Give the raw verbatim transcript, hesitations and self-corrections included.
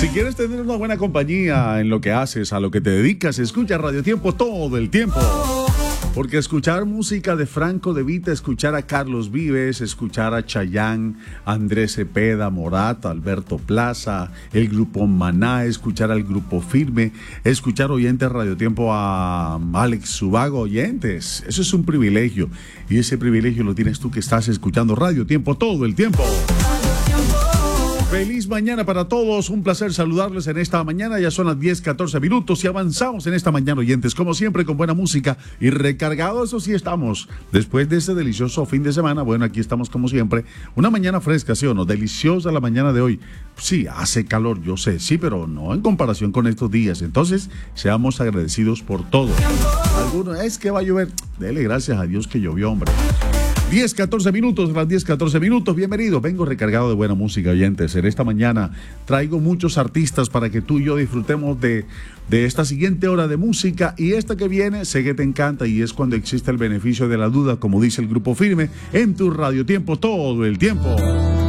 Si quieres tener una buena compañía en lo que haces, a lo que te dedicas, escucha Radio Tiempo todo el tiempo. Porque escuchar música de Franco De Vita, escuchar a Carlos Vives, escuchar a Chayanne, Andrés Cepeda, Morat, Alberto Plaza, el grupo Maná, escuchar al grupo Firme, escuchar oyentes Radio Tiempo a Alex Subago, oyentes, eso es un privilegio. Y ese privilegio lo tienes tú que estás escuchando Radio Tiempo todo el tiempo. Feliz mañana para todos, un placer saludarles en esta mañana, ya son las diez catorce minutos y avanzamos en esta mañana, oyentes, como siempre con buena música y recargados, eso sí estamos, después de este delicioso fin de semana, bueno, aquí estamos como siempre, una mañana fresca, ¿sí o no? Deliciosa la mañana de hoy, sí, hace calor, yo sé, sí, pero no en comparación con estos días, entonces seamos agradecidos por todo. Algunos, es que va a llover, dele gracias a Dios que llovió, hombre. diez catorce minutos, las diez catorce minutos, bienvenidos, vengo recargado de buena música, oyentes. En esta mañana traigo muchos artistas para que tú y yo disfrutemos de, de esta siguiente hora de música, y esta que viene sé que te encanta y es cuando existe el beneficio de la duda, como dice el grupo Firme, en tu Radio Tiempo todo el tiempo.